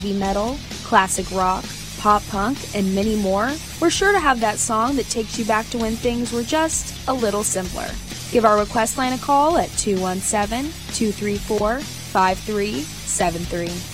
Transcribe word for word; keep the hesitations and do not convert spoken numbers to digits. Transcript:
heavy metal, classic rock, pop punk, and many more, we're sure to have that song that takes you back to when things were just a little simpler. Give our request line a call at two one seven, two three four, five three seven three.